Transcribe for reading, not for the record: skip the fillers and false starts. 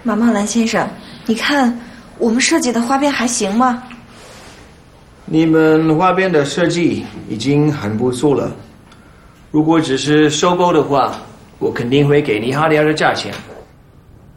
马茂兰先生，你看我们设计的花边还行吗？ 你们花边的设计已经很不错了，如果只是收购的话，我肯定会给你好点的价钱。